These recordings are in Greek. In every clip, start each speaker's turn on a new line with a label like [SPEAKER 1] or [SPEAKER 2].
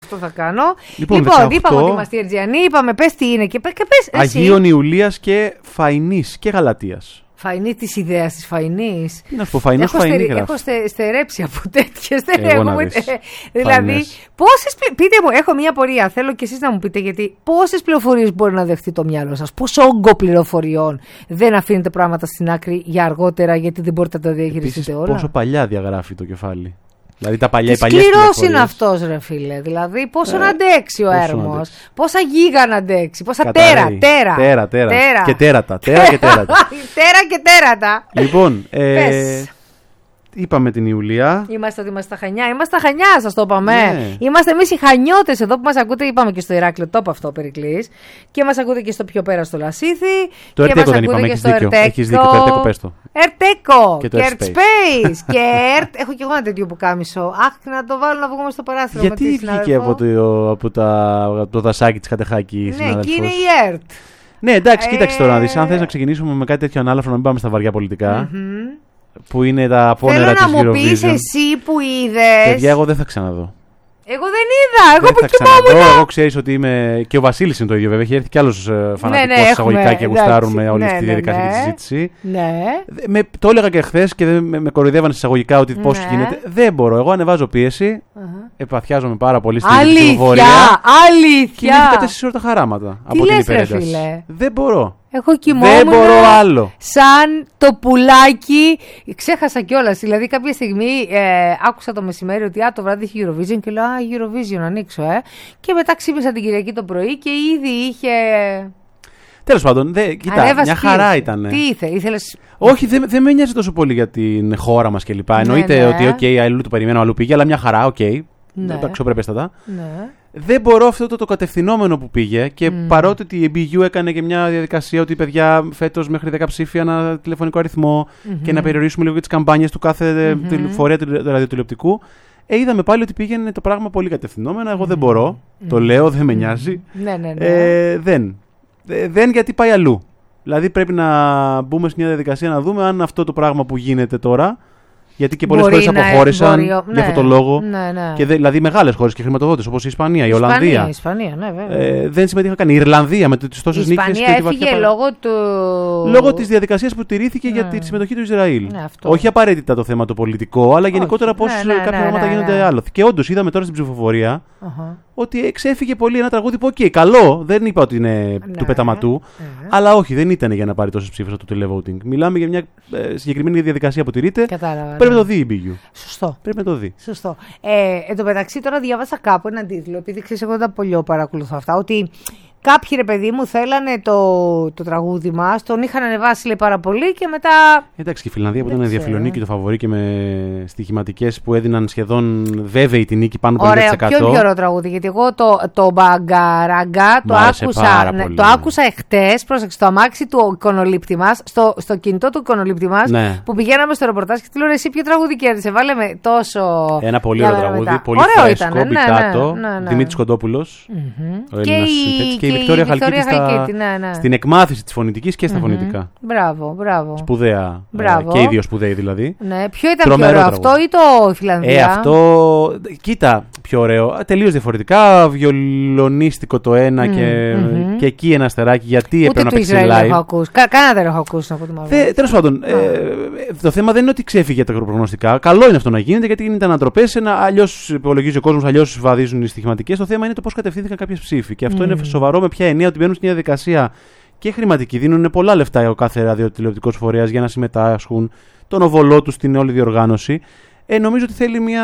[SPEAKER 1] αυτό θα κάνω.
[SPEAKER 2] Λοιπόν,
[SPEAKER 1] είπαμε ότι είμαστε Ιερτζιανοί, είπαμε πες τι είναι και πες εσύ.
[SPEAKER 2] Αγίων Ιουλίας και Φαϊνής και Γαλατίας.
[SPEAKER 1] Φαϊνή της ιδέας της Φαϊνής.
[SPEAKER 2] Τι να σου πω, Φαϊνός Φαϊνή γράφει.
[SPEAKER 1] Έχω στερέψει από τέτοιες.
[SPEAKER 2] Δηλαδή,
[SPEAKER 1] πείτε μου, έχω μια απορία. Θέλω και εσείς να μου πείτε, γιατί πόσες πληροφορίες μπορεί να δεχτεί το μυαλό σας, πόσο όγκο πληροφοριών δεν αφήνετε πράγματα στην άκρη για αργότερα, γιατί δεν μπορείτε να τα διαχειριστείτε όλα.
[SPEAKER 2] Πόσο παλιά διαγράφει το κεφάλι. Δηλαδή τα παλιά, οι παλιές
[SPEAKER 1] πληροφορίες. Σκληρός είναι αυτός, ρε φίλε. Δηλαδή πόσο να αντέξει ο έρμος, πόσα γίγα να αντέξει, πόσα τέρα.
[SPEAKER 2] Και τέρατα. Τέρα
[SPEAKER 1] και τέρατα.
[SPEAKER 2] Λοιπόν, είπαμε την Ιουλία.
[SPEAKER 1] Είμαστε ότι είμαστε στα Χανιά. Είμαστε στα Χανιά, σας το είπαμε. Ναι. Είμαστε εμείς οι Χανιώτες εδώ που μας ακούτε. Είπαμε και στο Ηράκλειο, το είπα αυτό ο Περικλής. Και μας ακούτε και στο πιο πέρα στο Λασίθι.
[SPEAKER 2] Το Ερτέκο δεν είπαμε, έχεις δίκιο. Έχεις δίκιο, το Ερτέκο πες το.
[SPEAKER 1] Ερτέκο και Ertspace. Και έχω και εγώ ένα τέτοιο πουκάμισο. Αχ, να το βάλω να βγούμε στο παράθυρο.
[SPEAKER 2] Γιατί βγήκε από το δασάκι της Κατεχάκη.
[SPEAKER 1] Ναι, εκεί είναι η Ερτ.
[SPEAKER 2] Ναι, εντάξει, κοίταξε τώρα να δεις. Αν θες να ξεκινήσουμε με κάτι τέτοιο ανάλαφρο, να μην πάμε στα βαριά πολιτικά. Που είναι τα απόνερα της Eurovision.
[SPEAKER 1] Θέλω να μου πεις εσύ που είδες.
[SPEAKER 2] Παιδιά, εγώ δεν θα ξαναδώ.
[SPEAKER 1] Εγώ δεν είδα. Εγώ που κοιμόμουν.
[SPEAKER 2] Εγώ ξέρεις ότι είμαι. Και ο Βασίλης είναι το ίδιο βέβαια. Έχει έρθει κι άλλος φανατικός εισαγωγικά και γουστάρουν όλη τη διαδικασία και τη συζήτηση. Ναι. Το έλεγα και χθες και με κοροϊδεύαν εισαγωγικά ότι πώς γίνεται. Δεν μπορώ. Εγώ ανεβάζω πίεση. Επαθιάζομαι πάρα πολύ στην ψηφοφορία.
[SPEAKER 1] Αλήθεια.
[SPEAKER 2] Και είναι 4 ώρες τα χαράματα από την υπερένταση. Δεν μπορώ.
[SPEAKER 1] Εγώ κοιμόμουν.
[SPEAKER 2] Δεν μπορώ άλλο.
[SPEAKER 1] Σαν το πουλάκι. Ξέχασα κιόλας. Δηλαδή, κάποια στιγμή άκουσα το μεσημέρι ότι το βράδυ είχε Eurovision και λέω Eurovision, ανοίξω. Και μετά ξύπνησα την Κυριακή το πρωί και ήδη είχε. Τέλος πάντων,
[SPEAKER 2] κοίτα, μια χαρά ήταν.
[SPEAKER 1] Τι ήθελες.
[SPEAKER 2] Όχι, δεν με νοιάζει τόσο πολύ για την χώρα μας κλπ. Εννοείται ότι αλλού το περιμένω, αλλού πήγε, αλλά μια χαρά, αξιοπρεπέστατα. Δεν μπορώ αυτό το κατευθυνόμενο που πήγε και παρότι η EBU έκανε και μια διαδικασία ότι παιδιά φέτος μέχρι 10 ψήφια ένα τηλεφωνικό αριθμό και να περιορίσουμε λίγο τις καμπάνιες του κάθε φορέα του ραδιοτηλεοπτικού, είδαμε πάλι ότι πήγαινε το πράγμα πολύ κατευθυνόμενα. Εγώ δεν μπορώ, το λέω, δεν με νοιάζει. Δεν γιατί πάει αλλού. Δηλαδή πρέπει να μπούμε σε μια διαδικασία να δούμε αν αυτό το πράγμα που γίνεται τώρα. Γιατί και πολλές χώρες αποχώρησαν για αυτόν τον λόγο. Και δηλαδή μεγάλες χώρες και χρηματοδότες όπως η Ισπανία, η Ολλανδία.
[SPEAKER 1] Η Ισπανία, ναι, βέβαια.
[SPEAKER 2] Δεν συμμετείχαν καν. Η Ιρλανδία με τις τόσες νίκες.
[SPEAKER 1] Η Ισπανία έφυγε
[SPEAKER 2] λόγω της διαδικασίας που τηρήθηκε για τη συμμετοχή του Ισραήλ. Όχι απαραίτητα το θέμα το πολιτικό, αλλά γενικότερα πώς κάποια πράγματα γίνονται άλλο. Και όντως είδαμε τώρα στην ψηφοφορία ότι ξέφυγε πολύ ένα τραγούδι που καλό, δεν είπα ότι είναι του πεταματού, αλλά όχι, δεν ήταν για να πάρει τόσες ψήφους από το televoting. Μιλάμε για μια συγκεκριμένη διαδικασία που τηρείται. Πρέπει να το δει η BU.
[SPEAKER 1] Σωστό.
[SPEAKER 2] Πρέπει να το δει.
[SPEAKER 1] Σωστό. Εν τω μεταξύ, τώρα διάβασα κάπου έναν τίτλο, επειδή ξέρεις, εγώ τα πολύ παρακολουθώ αυτά, ότι κάποιοι ρε παιδί μου θέλανε το τραγούδι μας, τον είχαν ανεβάσει λέει πάρα πολύ και μετά. Εντάξει,
[SPEAKER 2] και η Φιλανδία που ήταν διαφιλονίκη το φαβορί και με στοιχηματικές που έδιναν σχεδόν βέβαιη την νίκη πάνω από 50%.
[SPEAKER 1] Ωραίο, πιο ωραίο τραγούδι, γιατί εγώ το Μπαγκαράγκα το άκουσα εχθές, πρόσεξε, στο αμάξι του εικονολήπτη μας, στο κινητό του εικονολήπτη μας, που πηγαίναμε στο ρεπορτάζ και τη λέω εσύ ποιο τραγούδι κέρδισε, βάλε με τόσο.
[SPEAKER 2] Ένα πολύ ωραίο τραγούδι, πολύ φρέσκο, πιτάτο, Δημήτρης Κοντόπουλος, ο Έλληνας συνθέτης. Και η Βικτόρια Χαλκίτη στην εκμάθηση της φωνητικής και στα φωνητικά.
[SPEAKER 1] Μπράβο.
[SPEAKER 2] Σπουδαία. Και οι δύο σπουδαίοι δηλαδή.
[SPEAKER 1] Ναι. Ποιο ήταν πιο ωραίο, αυτό ή το Φιλανδία?
[SPEAKER 2] Αυτό. Κοίτα, πιο ωραίο. Τελείως διαφορετικά. Βιολονίστικο το ένα και εκεί ένα αστεράκι. Γιατί έπρεπε να παίξει live.
[SPEAKER 1] Κάνα δεν έχω ακούσει από τη μάλλον.
[SPEAKER 2] Τέλος πάντων, το θέμα δεν είναι ότι ξέφυγε τα προγνωστικά. Καλό είναι αυτό να γίνεται γιατί γίνεται ανατροπές. Αλλιώς υπολογίζει ο κόσμος, αλλιώς βαδίζουν οι στοιχηματικές. Το θέμα είναι το πώς κατευθύνθηκαν κάποιες ψήφοι. Και αυτό είναι σοβαρό με ποια εννοία ότι μπαίνουν στην διαδικασία και χρηματική. Δίνουν πολλά λεφτά ο κάθε ραδιοτηλεοπτικός φορέας για να συμμετάσχουν, τον οβολό του στην όλη διοργάνωση. Νομίζω ότι θέλει μια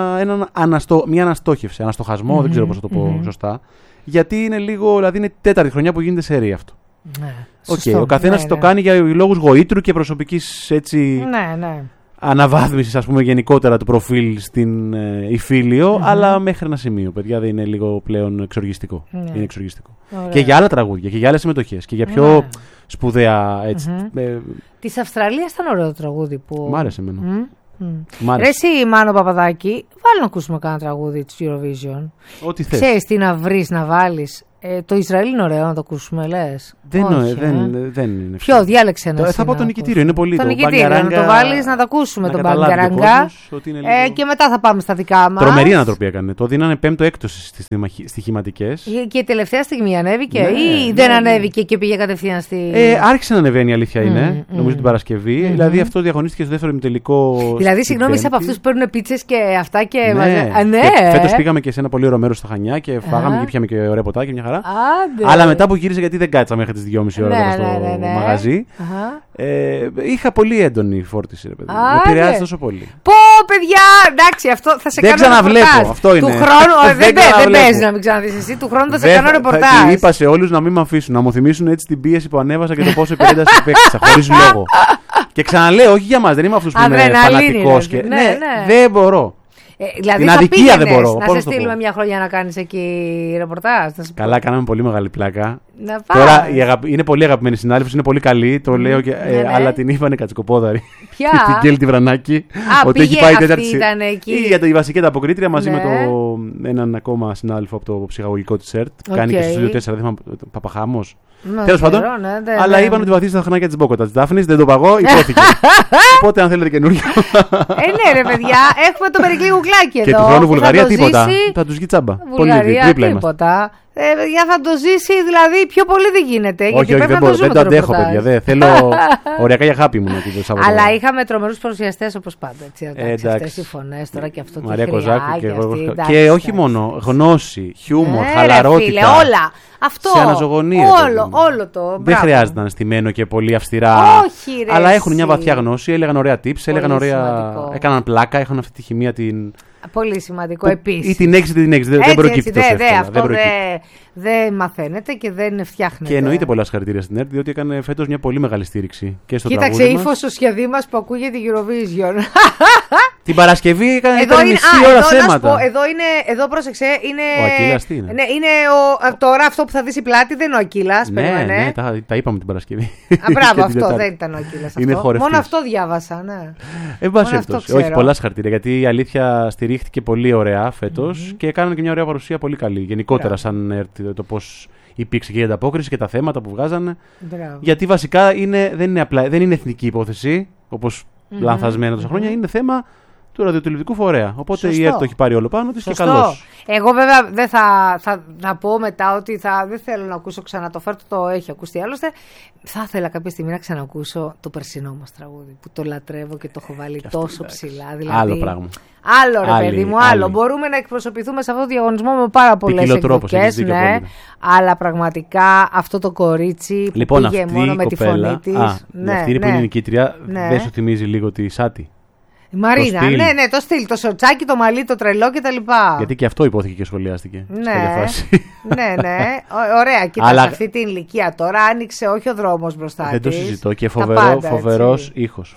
[SPEAKER 2] αναστόχευση, αναστοχασμό, δεν ξέρω πώς θα το πω σωστά. Γιατί είναι λίγο, δηλαδή είναι τέταρτη χρονιά που γίνεται σερί αυτό. Ο καθένας το κάνει για λόγους γοήτρου και προσωπικής έτσι. Αναβάθμισης, ας πούμε, γενικότερα του προφίλ στην Ιφίλιο, αλλά μέχρι ένα σημείο, παιδιά, δεν είναι λίγο πλέον εξοργιστικό. Είναι εξοργιστικό. Και για άλλα τραγούδια και για άλλες συμμετοχές και για πιο σπουδαία έτσι.
[SPEAKER 1] Της Αυστραλίας ήταν ωραίο το τραγούδι που.
[SPEAKER 2] Μ' άρεσε εμένα.
[SPEAKER 1] Ρε εσύ Μάνο Παπαδάκη, βάλει να ακούσουμε κάνα τραγούδι της Eurovision.
[SPEAKER 2] Ό,τι θες.
[SPEAKER 1] Ξέρεις τι να βρεις να βάλεις. Το Ισραήλ είναι ωραίο να το ακούσουμε, λες?
[SPEAKER 2] Δεν είναι.
[SPEAKER 1] Ποιο, διάλεξε ένα.
[SPEAKER 2] Θα πω το νικητήριο, είναι πολύ.
[SPEAKER 1] Το νικητήριο, να το βάλεις, να το ακούσουμε τον Μπαγκαράγκα. Και μετά θα πάμε στα δικά μας.
[SPEAKER 2] Τρομερή ανατροπή έκανε. Το δίνανε 5ο έκπτωση στις στοιχηματικές.
[SPEAKER 1] Και τελευταία στιγμή ανέβηκε ή δεν ανέβηκε και πήγε κατευθείαν στη.
[SPEAKER 2] Άρχισε να ανεβαίνει, η αλήθεια είναι. Νομίζω την Παρασκευή. Δηλαδή αυτό διαγωνίστηκε στο δεύτερο ημιτελικό.
[SPEAKER 1] Δηλαδή, συγγνώμη, είσαι από αυτούς που παίρνουν πίτσες και αυτά και.
[SPEAKER 2] Ναι. Φέτος πήγαμε και σε ένα πολύ ωραίο μέρο στα Χανιά και φάγαμε και πιάμε και ωραία ποτάκια, μια χαρά. Αλλά μετά που γύρισε, γιατί δεν κάτσαμε μέχρι τις 2,5 ώρα στο μαγαζί. Είχα πολύ έντονη φόρτιση, ρε παιδί. Με επηρεάζει τόσο πολύ.
[SPEAKER 1] Πω, παιδιά! Εντάξει, αυτό θα σε κάνω.
[SPEAKER 2] Δεν ξαναβλέπω. Αυτό είναι.
[SPEAKER 1] Του χρόνου. Δεν παίζει να μην ξαναδείς εσύ. Του χρόνου θα σε κάνω ρεπορτάζ.
[SPEAKER 2] Είπα σε όλους να μην με αφήσουν. Να μου θυμίσουν έτσι την πίεση που ανέβασα και το πόσο επηρέασε που παίξα. Χωρίς λόγο. Και ξαναλέω, όχι για μας. Δεν είμαι αυτούς που είναι φανατικός. Ναι, δεν μπορώ.
[SPEAKER 1] Δηλαδή
[SPEAKER 2] την αδικία δεν μπορώ.
[SPEAKER 1] Να σε στείλουμε μια χρονιά να κάνεις εκεί ρεπορτάζ.
[SPEAKER 2] Καλά, κάναμε πολύ μεγάλη πλάκα. Τώρα είναι πολύ αγαπημένη συνάδελφος, είναι πολύ καλή. Το λέω και. Αλλά την είπανε κατσικοπόδαρη.
[SPEAKER 1] Ποια?
[SPEAKER 2] Την Γκέλ τη Βρανάκη.
[SPEAKER 1] Ότι έχει πάει τέταρτη.
[SPEAKER 2] Για τη βασική ανταποκρίτρια μαζί με έναν ακόμα συνάδελφο από το ψυχαγωγικό τη ΕΡΤ. Κάνει και στο Studio 4, δεν θυμάμαι. Παπαχάμος. Τέλος πάντων. Αλλά είπαν ότι βαθίζει τα χνάκια τη Μπόκοτα τη Δάφνη. Δεν το παγώ, υπόθηκε. Οπότε αν θέλετε καινούργιο.
[SPEAKER 1] Ναι, ρε παιδιά, έχουμε το Περικλή Γουκλάκι εδώ.
[SPEAKER 2] Και του χρόνου Βουλγαρία τίποτα. Θα του τσάμπα.
[SPEAKER 1] Βουλγαρία τίποτα. Για θα το ζήσει, δηλαδή πιο πολύ δεν γίνεται.
[SPEAKER 2] Όχι, δεν το αντέχω, παιδιά. Δεν θέλω οριακά για χάπη μου να τη δώσω.
[SPEAKER 1] Αλλά είχαμε τρομερούς παρουσιαστές όπως πάντα. Αυτές οι φωνές τώρα και αυτό.
[SPEAKER 2] Μαρία Κοζάκου και όχι μόνο γνώση, χιούμορ, χαλαρότητα.
[SPEAKER 1] Όλα. Αυτό.
[SPEAKER 2] Σε αναζωογονία.
[SPEAKER 1] Όλο το.
[SPEAKER 2] Δεν χρειάζεται να είναι στημένο και πολύ αυστηρά.
[SPEAKER 1] Όχι, ρε.
[SPEAKER 2] Αλλά έχουν μια βαθιά γνώση, έλεγαν ωραία tips, έκαναν πλάκα, έχουν αυτή τη χημεία την.
[SPEAKER 1] Πολύ σημαντικό επίσης.
[SPEAKER 2] Ή την έχεις ή την έχεις. Δεν προκύπτει τόσο εύκολα.
[SPEAKER 1] Αυτό δεν μαθαίνεται και δεν φτιάχνεται.
[SPEAKER 2] Και εννοείται πολλά συγχαρητήρια στην ΕΡΤ, διότι έκανε φέτος μια πολύ μεγάλη στήριξη και στο τραγούδι μας.
[SPEAKER 1] Κοίταξε, ύφος στο σχεδί μας που ακούγεται Eurovision.
[SPEAKER 2] Την Παρασκευή έκανε μισή ώρα θέματα.
[SPEAKER 1] Εδώ πρόσεξε, είναι.
[SPEAKER 2] Ο Ακύλας τι είναι?
[SPEAKER 1] Ναι, είναι τώρα αυτό που θα δεις η πλάτη δεν είναι ο Ακύλας.
[SPEAKER 2] Ναι, τα είπαμε την Παρασκευή.
[SPEAKER 1] Μπράβο, αυτό δεν ήταν ο Ακύλας. Μόνο αυτό διάβασα, ναι.
[SPEAKER 2] Εν πάση περιπτώσει. Όχι, πολλά συγχαρητήρια, γιατί η αλήθεια στηρίχθηκε πολύ ωραία φέτος και έκαναν και μια ωραία παρουσία πολύ καλή. Γενικότερα, σαν ΕΡΤ, το πώς υπήρξε και η ανταπόκριση και τα θέματα που βγάζανε. Γιατί βασικά δεν είναι εθνική υπόθεση, όπως λανθασμένα τόσα χρόνια, είναι θέμα του ραδιοτηλεοπτικού φορέα. Οπότε η ΕΡΤ το έχει πάρει όλο πάνω της και καλώς.
[SPEAKER 1] Εγώ βέβαια δεν θα πω μετά ότι δεν θέλω να ακούσω ξανά το φέρτο, το έχει ακουστεί άλλωστε. Θα ήθελα κάποια στιγμή να ξανακούσω το περσινό μας τραγούδι που το λατρεύω και το έχω βάλει τόσο ψηλά. Δηλαδή,
[SPEAKER 2] άλλο πράγμα.
[SPEAKER 1] Άλλο ρε παιδί μου, άλλο. Μπορούμε να εκπροσωπηθούμε σε αυτό το διαγωνισμό με πάρα πολλές εκδοχές. Ναι, αλλά πραγματικά αυτό το κορίτσι που πήγε μόνο με τη φωνή της.
[SPEAKER 2] Αυτή που είναι η νικήτρια, δεν σου θυμίζει λίγο τη Σάτι?
[SPEAKER 1] Η Μαρίνα, ναι, το στυλ, το σορτσάκι, το μαλλί, το τρελό κτλ.
[SPEAKER 2] Γιατί και αυτό υπόθηκε και σχολιάστηκε.
[SPEAKER 1] Ναι, ωραία. Κοίτα, αυτή την ηλικία τώρα άνοιξε όχι ο δρόμος μπροστά της.
[SPEAKER 2] Δεν το συζητώ και φοβερός ήχος.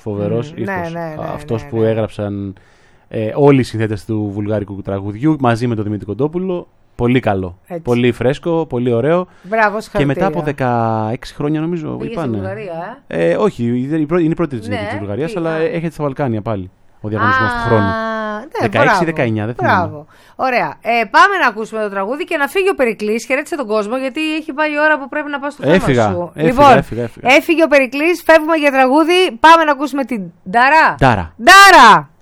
[SPEAKER 2] Αυτός που έγραψαν όλοι οι συνθέτες του βουλγαρικού τραγουδιού μαζί με τον Δημήτρη Κοντόπουλο. Πολύ καλό. Έτσι. Πολύ φρέσκο, πολύ ωραίο.
[SPEAKER 1] Μπράβο,
[SPEAKER 2] και μετά από 16 χρόνια νομίζω.
[SPEAKER 1] Πήγε στη Βουλγαρία,
[SPEAKER 2] όχι, είναι η πρώτη της νίκης της Βουλγαρίας, αλλά έχετε στα Βαλκάνια πάλι ο διαγωνισμός του χρόνου. 16-19, δεν θυμάμαι.
[SPEAKER 1] Ωραία. Πάμε να ακούσουμε το τραγούδι και να φύγει ο Περικλής. Χαιρέτησε τον κόσμο, γιατί έχει πάει η ώρα που πρέπει να πάω στο θέμα σου.
[SPEAKER 2] Έφυγα.
[SPEAKER 1] Έφυγε ο Περικλής, φεύγουμε για τραγούδι. Πάμε να ακούσουμε την Ντάρα.
[SPEAKER 2] Ντάρα.